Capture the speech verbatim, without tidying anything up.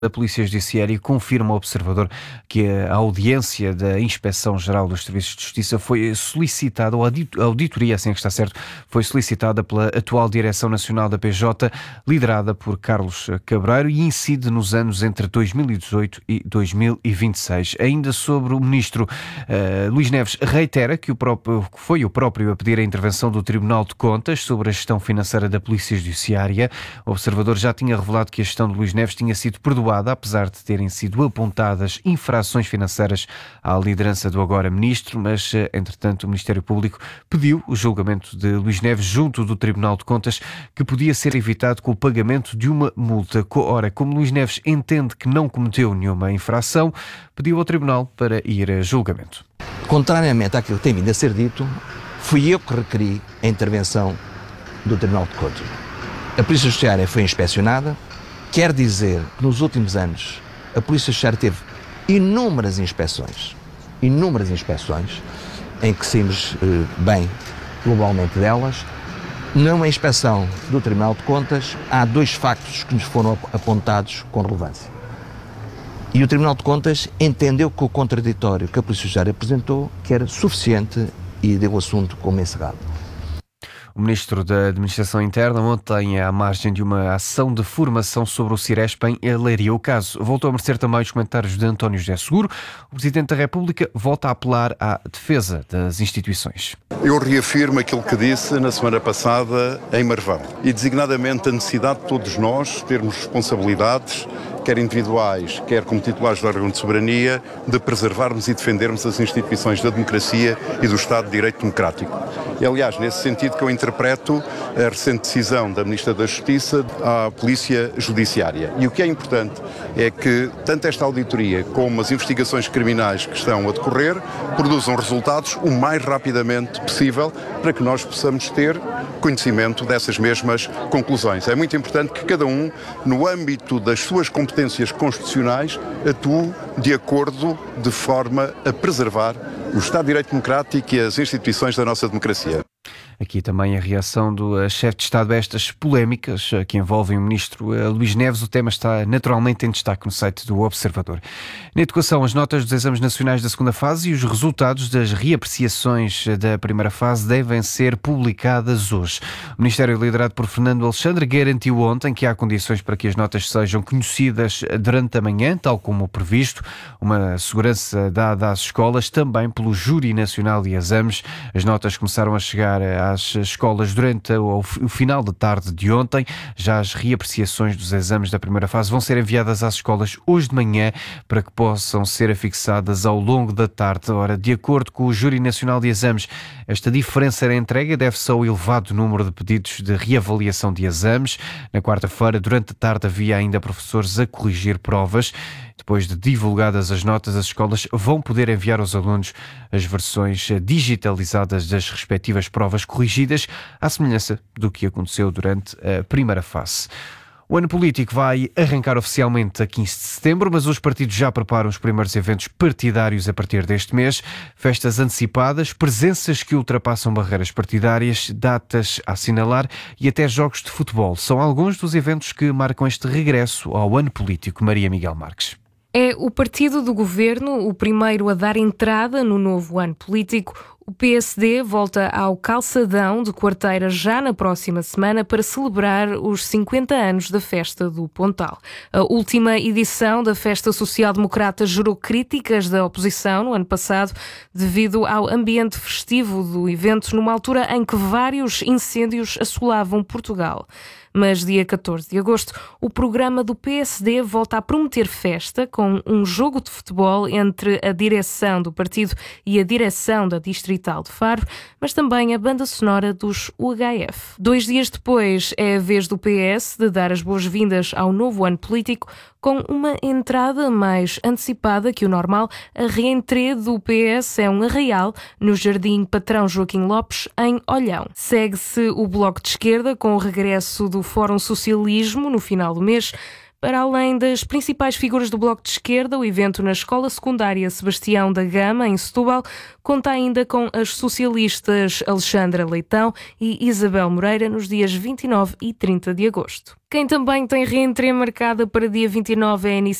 da Polícia Judiciária confirma ao Observador que a audiência da Inspeção-Geral dos Serviços de Justiça foi solicitada, ou a auditoria, assim que está certo, foi solicitada pela atual Direção Nacional da P J, liderada por Carlos Cabreiro, e incide nos anos entre dois mil e dezoito e dois mil e vinte e seis. Ainda sobre o Ministro, uh, Luís Neves reitera que o próprio, foi o próprio a pedir a intervenção do Tribunal de Contas sobre a gestão financeira da Polícia Judiciária. O Observador já tinha revelado que a gestão de Luís Neves tinha sido perdoada, apesar de terem sido apontadas infrações financeiras à liderança do agora Ministro, mas, entretanto, o Ministério Público pediu o julgamento de Luís Neves junto do Tribunal de Contas, que podia ser evitado com o pagamento de uma multa. Ora, como Luís Neves entende que não cometeu nenhuma infração, pediu ao Tribunal para ir a julgamento. Contrariamente àquilo que tem vindo a ser dito, fui eu que requeri a intervenção do Tribunal de Contas. A Polícia Judiciária foi inspecionada. Quer dizer que nos últimos anos a Polícia Judiciária teve inúmeras inspeções, inúmeras inspeções, em que saímos eh, bem globalmente delas. Numa inspeção do Tribunal de Contas, há dois factos que nos foram apontados com relevância. E o Tribunal de Contas entendeu que o contraditório que a Polícia Judiciária apresentou que era suficiente e deu o assunto como encerrado. O Ministro da Administração Interna, ontem, à margem de uma ação de formação sobre o Ciresp em Leiria. O caso voltou a merecer também os comentários de António José Seguro. O Presidente da República volta a apelar à defesa das instituições. Eu reafirmo aquilo que disse na semana passada em Marvão, e designadamente a necessidade de todos nós termos responsabilidades, quer individuais, quer como titulares do órgão de soberania, de preservarmos e defendermos as instituições da democracia e do Estado de Direito Democrático. E, aliás, nesse sentido que eu interpreto a recente decisão da Ministra da Justiça à Polícia Judiciária. E o que é importante é que tanto esta auditoria como as investigações criminais que estão a decorrer produzam resultados o mais rapidamente possível para que nós possamos ter conhecimento dessas mesmas conclusões. É muito importante que cada um, no âmbito das suas competências constitucionais, atue de acordo, de forma a preservar o Estado de Direito Democrático e as instituições da nossa democracia. Aqui também a reação do chefe de Estado a estas polémicas que envolvem o Ministro Luís Neves. O tema está naturalmente em destaque no site do Observador. Na educação, as notas dos exames nacionais da segunda fase e os resultados das reapreciações da primeira fase devem ser publicadas hoje. O Ministério, liderado por Fernando Alexandre, garantiu ontem que há condições para que as notas sejam conhecidas durante a manhã, tal como previsto. Uma segurança dada às escolas também pelo Júri Nacional de Exames. As notas começaram a chegar às escolas durante o final da tarde de ontem. Já as reapreciações dos exames da primeira fase vão ser enviadas às escolas hoje de manhã para que possam ser afixadas ao longo da tarde. Ora, de acordo com o Júri Nacional de Exames, esta diferença na entrega deve-se ao elevado número de pedidos de reavaliação de exames. Na quarta-feira, durante a tarde, havia ainda professores a corrigir provas. Depois de divulgadas as notas, as escolas vão poder enviar aos alunos as versões digitalizadas das respectivas provas corrigidas, à semelhança do que aconteceu durante a primeira fase. O ano político vai arrancar oficialmente a quinze de setembro, mas os partidos já preparam os primeiros eventos partidários a partir deste mês. Festas antecipadas, presenças que ultrapassam barreiras partidárias, datas a assinalar e até jogos de futebol. São alguns dos eventos que marcam este regresso ao ano político. Maria Miguel Marques. É o partido do governo o primeiro a dar entrada no novo ano político. O P S D volta ao calçadão de quarteira já na próxima semana para celebrar os cinquenta anos da Festa do Pontal. A última edição da Festa Social-Democrata gerou críticas da oposição no ano passado devido ao ambiente festivo do evento, numa altura em que vários incêndios assolavam Portugal. Mas dia catorze de agosto, o programa do P S D volta a prometer festa com um jogo de futebol entre a direção do partido e a direção da Distrital de Faro, mas também a banda sonora dos U H F. Dois dias depois é a vez do P S de dar as boas-vindas ao novo ano político com uma entrada mais antecipada que o normal. A reentrée do P S é um arraial no Jardim Patrão Joaquim Lopes, em Olhão. Segue-se o Bloco de Esquerda com o regresso do Fórum Socialismo no final do mês. Para além das principais figuras do Bloco de Esquerda, o evento na Escola Secundária Sebastião da Gama, em Setúbal, conta ainda com as socialistas Alexandra Leitão e Isabel Moreira nos dias vinte e nove e trinta de agosto. Quem também tem reentreia marcada para dia vinte e nove é a